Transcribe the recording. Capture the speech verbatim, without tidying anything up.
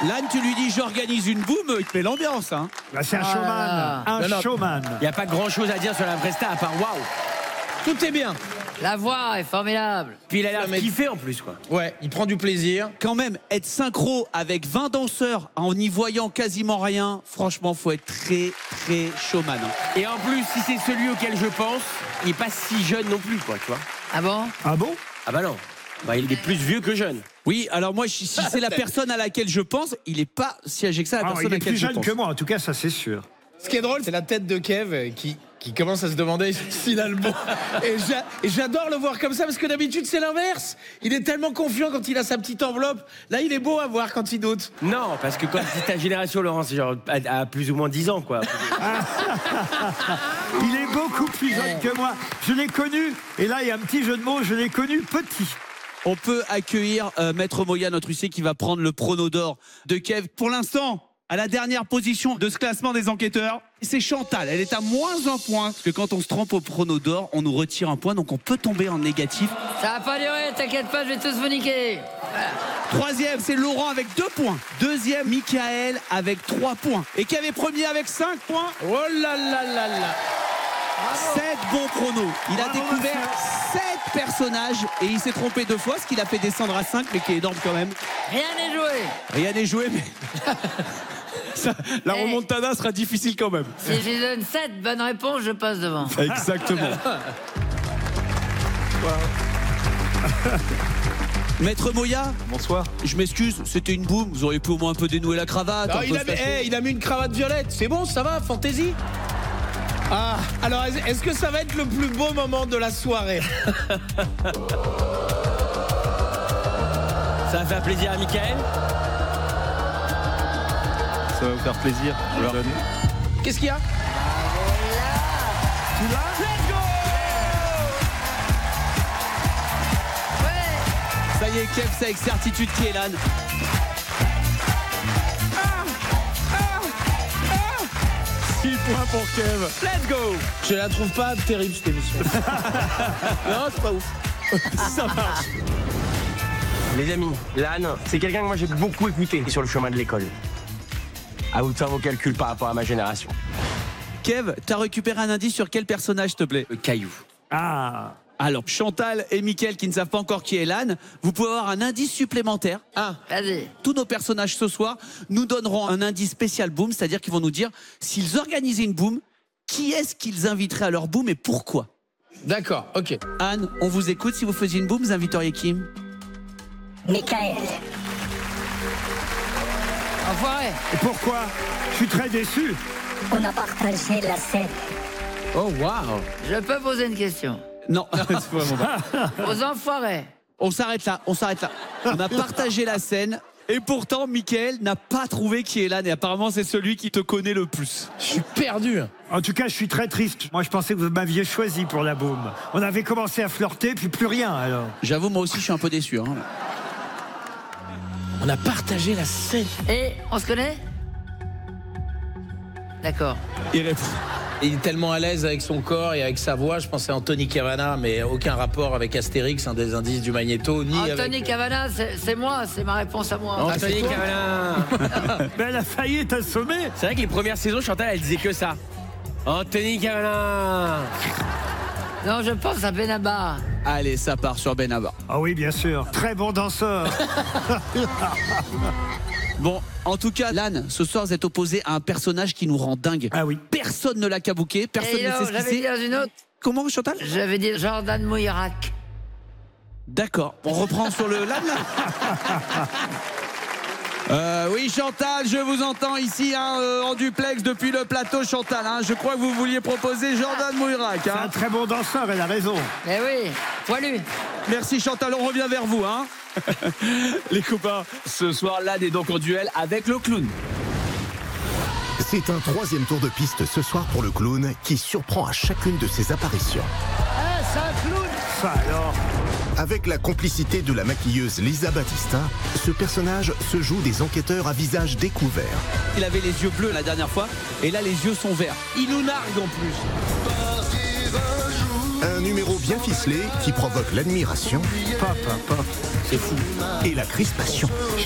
L'âne, tu lui dis j'organise une boum, il te met l'ambiance. Hein. Bah, c'est un showman. Ah, un non, non. showman. Il n'y a pas grand chose à dire sur la presta à part waouh. Tout est bien. La voix est formidable. Puis il a l'air Non, mais- kiffé en plus quoi. Ouais, il prend du plaisir. Quand même, être synchro avec vingt danseurs en n'y voyant quasiment rien, franchement, faut être très, très showman. Hein. Et en plus, si c'est celui auquel je pense, il n'est pas si jeune non plus quoi, tu vois. Ah bon? Ah bon? Ah bah non. Bah, il est plus vieux que jeune. Oui, alors moi, si si c'est la personne à laquelle je pense, il n'est pas si âgé que ça, la Ah, personne il à est laquelle plus je jeune pense. que moi, en tout cas, ça c'est sûr. Ce qui est drôle, c'est la tête de Kev qui, qui commence à se demander finalement. Et j'a- et j'adore le voir comme ça parce que d'habitude, c'est l'inverse. Il est tellement confiant quand il a sa petite enveloppe. Là, il est beau à voir quand il doute. Non, parce que quand c'est ta génération, Laurent, c'est genre à, à plus ou moins dix ans quoi. Il est beaucoup plus jeune que moi. Je l'ai connu, et là il y a un petit jeu de mots, je l'ai connu petit. On peut accueillir euh, Maître Moya, notre huissier, qui va prendre le prono d'or de Kev. Pour l'instant, à la dernière position de ce classement des enquêteurs, c'est Chantal. Elle est à moins un point, parce que quand on se trompe au prono d'or, on nous retire un point, donc on peut tomber en négatif. Ça va pas durer, t'inquiète pas, je vais tous vous niquer. Troisième, c'est Laurent avec deux points. Deuxième, Michael avec trois points. Et Kev est premier avec cinq points. Oh là là là là. Sept bons pronos. Il a Bravo, découvert monsieur. sept personnages et il s'est trompé deux fois, ce qui l'a fait descendre à cinq, mais qui est énorme quand même. Rien n'est joué. Rien n'est joué, mais ça, la Eh. remontada sera difficile quand même. Si je donne sept bonnes réponses, je passe devant. Exactement. Maître Moya, Bonsoir. je m'excuse, c'était une boum. Vous auriez pu au moins un peu dénouer la cravate. Ah, un il, peu a, se lâcher. eh, il a mis une cravate violette. C'est bon, ça va, fantaisie. Ah, alors est- est-ce que ça va être le plus beau moment de la soirée? Ça va faire plaisir à Michael. Ça va vous faire plaisir. Je le donne. Qu'est-ce qu'il y a? Ouais. Ça y est, Kev sait avec certitude qui est l'âne. six points pour Kev. Let's go. Je la trouve pas terrible cette émission. Non, c'est pas ouf. Ça marche. Les amis, l'âne, c'est quelqu'un que moi j'ai beaucoup écouté sur le chemin de l'école. À vous de faire vos calculs par rapport à ma génération. Kev, t'as récupéré un indice sur quel personnage, s'il te plaît? Le caillou. Ah, Alors, Chantal et Mickaël qui ne savent pas encore qui est l'âne, vous pouvez avoir un indice supplémentaire. Ah, Vas-y. Tous nos personnages ce soir nous donneront un indice spécial boom, c'est-à-dire qu'ils vont nous dire s'ils organisaient une boom, qui est-ce qu'ils inviteraient à leur boom et pourquoi. d'accord, ok. Anne, on vous écoute. Si vous faisiez une boom, vous inviteriez qui? Michael. Enfoiré. et pourquoi? Je suis très déçu. On a partagé la scène. Oh, waouh. Je peux poser une question. Non, c'est vraiment pas. Aux enfoirés. On s'arrête là, on s'arrête là. On a partagé la scène et pourtant Mickaël n'a pas trouvé qui est l'âne et apparemment c'est celui qui te connaît le plus. Je suis perdu. En tout cas, je suis très triste. Moi, je pensais que vous m'aviez choisi pour la boum. On avait commencé à flirter, puis plus rien alors. J'avoue, moi aussi je suis un peu déçu. Hein. On a partagé la scène. Et on se connaît? D'accord. Il répond. Il est tellement à l'aise avec son corps et avec sa voix. Je pensais à Anthony Cavana, mais aucun rapport avec Astérix, un des indices du Magnéto, ni Anthony avec... Cavana, c'est c'est moi, c'est ma réponse à moi. Ah, c'est Anthony toi Cavana. Mais elle a failli t'assommer. C'est vrai que les premières saisons, Chantal, elle disait que ça. Anthony Cavana. Non, je pense à Benabar. Allez, ça part sur Benabar. Ah oui, bien sûr. Très bon danseur. Bon, en tout cas, l'âne, ce soir vous êtes opposé à un personnage qui nous rend dingue. Ah oui. Personne ne l'a kabouké, personne Et ne non, sait ce j'avais qu'il dit c'est. dans une autre. Comment, Chantal? J'avais dit Jordan Mouirac. D'accord, on reprend sur le l'âne là. Euh, oui, Chantal, je vous entends ici hein, euh, en duplex depuis le plateau, Chantal. Hein, je crois que vous vouliez proposer Jordan Mouirac. C'est un Hein. très bon danseur, elle a raison. Eh oui, poilu. Merci Chantal, on revient vers vous. Hein. Les copains, ce soir, l'âne est donc en duel avec le clown. C'est un troisième tour de piste ce soir pour le clown qui surprend à chacune de ses apparitions. Ah, c'est un clown. Ça alors. Avec la complicité de la maquilleuse Lisa Battista, ce personnage se joue des enquêteurs à visage découvert. Il avait les yeux bleus la dernière fois, et là les yeux sont verts. Il nous nargue en plus. Un numéro bien ficelé qui provoque l'admiration Pop, pop, pop. et la crispation.